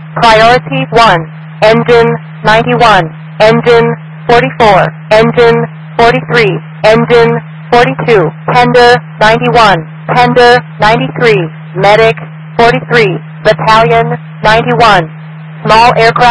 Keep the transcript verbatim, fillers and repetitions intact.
Priority one, engine ninety-one, engine forty-four, engine forty-three, engine forty-two, tender ninety-one, tender ninety-three, medic forty-three, battalion ninety-one, small aircraft